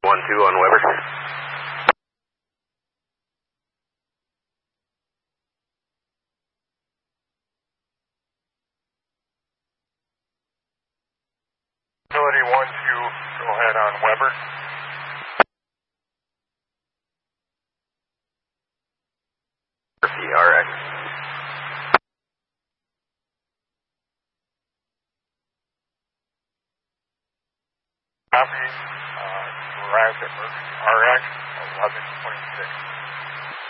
1-2 on Weber. Facility 1-2, go ahead on Weber. PRX. Copy. Arrived at Murphy RX 1126.